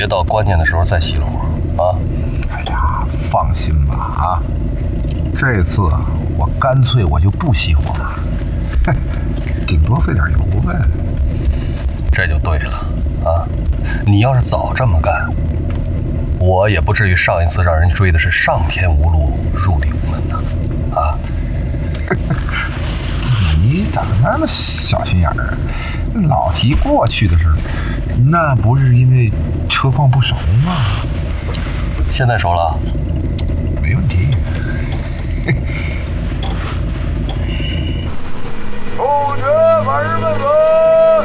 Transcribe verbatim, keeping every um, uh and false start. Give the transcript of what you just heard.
别到关键的时候再熄火啊！ 哎呀，放心吧啊，这次我干脆我就不熄火了，嘿，顶多费点油呗。 这就对了啊！你要是早这么干，我也不至于上一次让人追的是上天无路入地无门呢。啊！ 你怎么那么小心眼儿？老提过去的事儿，那不是因为车况不熟吗？ 现在熟了， 没问题。 同学，晚日们走。